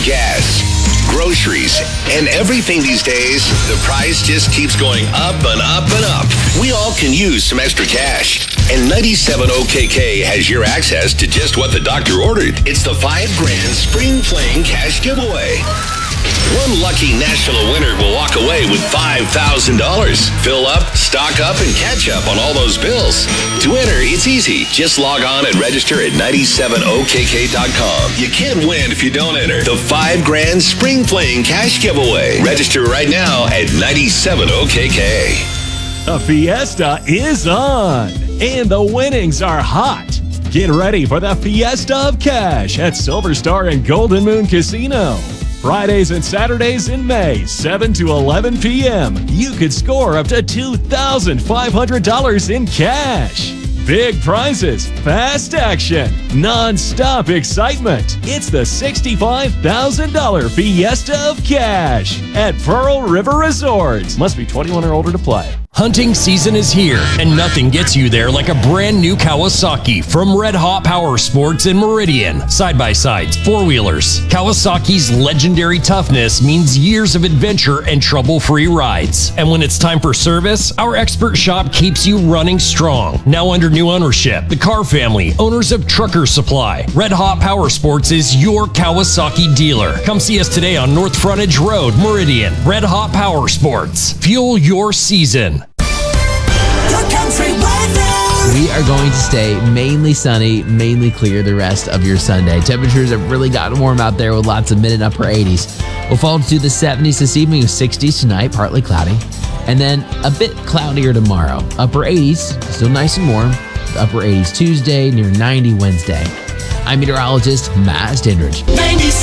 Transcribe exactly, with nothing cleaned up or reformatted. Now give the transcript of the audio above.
gas, groceries, and everything these days, the price just keeps going up and up and up. We all can use some extra cash. And ninety-seven O K K has your access to just what the doctor ordered. It's the five grand Spring Fling Cash Giveaway. One lucky national winner will walk away with five thousand dollars. Fill up, stock up, and catch up on all those bills. To enter, it's easy. Just log on and register at ninety-seven O K K dot com. You can't win if you don't enter. The five grand Spring Fling Cash Giveaway. Register right now at ninety-seven O K K. The Fiesta is on, and the winnings are hot. Get ready for the Fiesta of Cash at Silver Star and Golden Moon Casino. Fridays and Saturdays in May, seven to eleven p.m. You could score up to two thousand five hundred dollars in cash. Big prizes, fast action, non-stop excitement. It's the sixty-five thousand dollars Fiesta of Cash at Pearl River Resort. Must be twenty-one or older to play. Hunting season is here, and nothing gets you there like a brand new Kawasaki from Red Hot Power Sports in Meridian. Side-by-sides, four-wheelers. Kawasaki's legendary toughness means years of adventure and trouble-free rides. And when it's time for service, our expert shop keeps you running strong. Now under new ownership, the Carr family, owners of Trucker Supply. Red Hot Power Sports is your Kawasaki dealer. Come see us today on North Frontage Road, Meridian. Red Hot Power Sports. Fuel your season. We are going to stay mainly sunny, mainly clear the rest of your Sunday. Temperatures have really gotten warm out there with lots of mid and upper eighties. We'll fall to the seventies this evening with sixties tonight, partly cloudy. And then a bit cloudier tomorrow. Upper eighties, still nice and warm. Upper eighties Tuesday, near ninety Wednesday. I'm meteorologist Matt Stendridge.